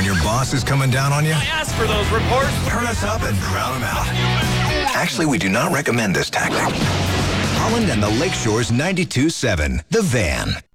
When your boss is coming down on you, I asked for those reports. turn us up and drown him out. Actually, we do not recommend this tactic. Holland and the Lakeshore's 92.7, The Van.